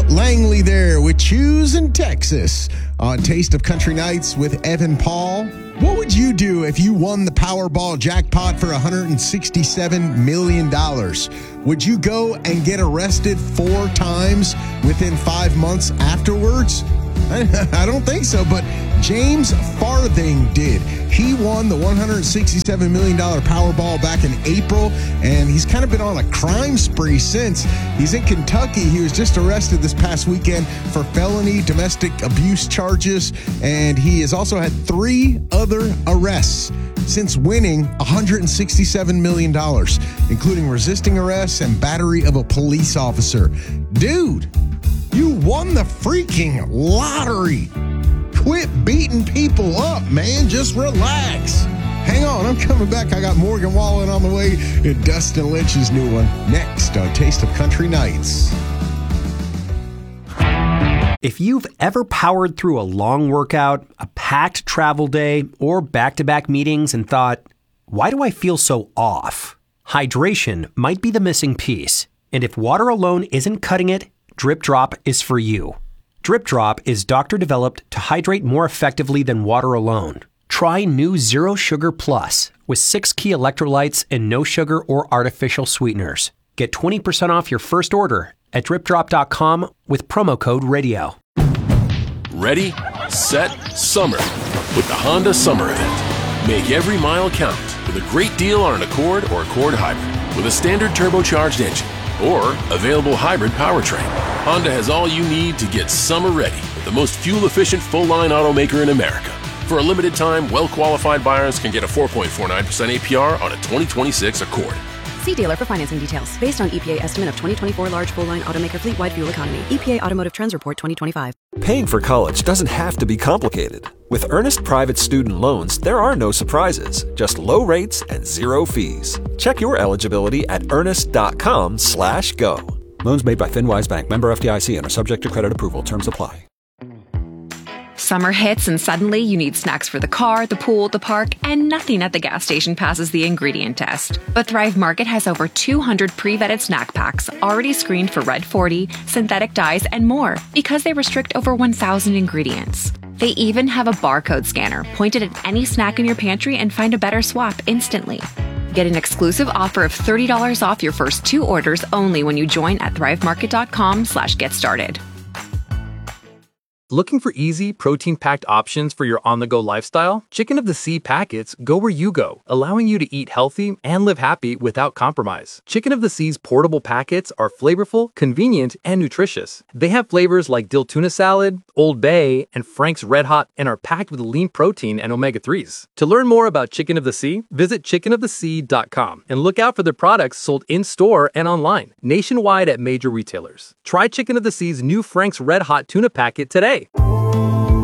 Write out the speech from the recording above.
out Langley there with Choose in Texas on Taste of Country Nights with Evan Paul. What would you do if you won the Powerball jackpot for $167 million? Would you go and get arrested 4 times within 5 months afterwards? I don't think so, but James Farthing did. He won the $167 million Powerball back in April, and he's kind of been on a crime spree since. He's in Kentucky. He was just arrested this past weekend for felony domestic abuse charges, and he has also had 3 other arrests since winning $167 million, including resisting arrest and battery of a police officer. Dude, you won the freaking lottery. Quit beating people up, man. Just relax. Hang on, I'm coming back. I got Morgan Wallen on the way and Dustin Lynch's new one next on Taste of Country Nights. If you've ever powered through a long workout, a packed travel day, or back-to-back meetings and thought, why do I feel so off? Hydration might be the missing piece. And if water alone isn't cutting it, Drip Drop is for you. Drip Drop is doctor-developed to hydrate more effectively than water alone. Try new Zero Sugar Plus with 6 key electrolytes and no sugar or artificial sweeteners. Get 20% off your first order at dripdrop.com with promo code RADIO. Ready, set, summer with the Honda Summer Event. Make every mile count with a great deal on an Accord or Accord Hybrid with a standard turbocharged engine or available hybrid powertrain. Honda has all you need to get summer ready with the most fuel-efficient full-line automaker in America. For a limited time, well-qualified buyers can get a 4.49% APR on a 2026 Accord. See dealer for financing details. Based on EPA estimate of 2024 large full-line automaker fleet-wide fuel economy. EPA Automotive Trends Report 2025. Paying for college doesn't have to be complicated. With Earnest Private Student Loans, there are no surprises, just low rates and zero fees. Check your eligibility at earnest.com/go. Loans made by FinWise Bank, member FDIC, and are subject to credit approval. Terms apply. Summer hits and suddenly you need snacks for the car, the pool, the park, and nothing at the gas station passes the ingredient test. But Thrive Market has over 200 pre-vetted snack packs already screened for Red 40, synthetic dyes, and more because they restrict over 1,000 ingredients. They even have a barcode scanner pointed at any snack in your pantry and find a better swap instantly. Get an exclusive offer of $30 off your first 2 orders only when you join at thrivemarket.com/get-started. Looking for easy, protein-packed options for your on-the-go lifestyle? Chicken of the Sea packets go where you go, allowing you to eat healthy and live happy without compromise. Chicken of the Sea's portable packets are flavorful, convenient, and nutritious. They have flavors like dill tuna salad, Old Bay, and Frank's Red Hot, and are packed with lean protein and omega-3s. To learn more about Chicken of the Sea, visit chickenofthesea.com and look out for their products sold in-store and online, nationwide at major retailers. Try Chicken of the Sea's new Frank's Red Hot tuna packet today.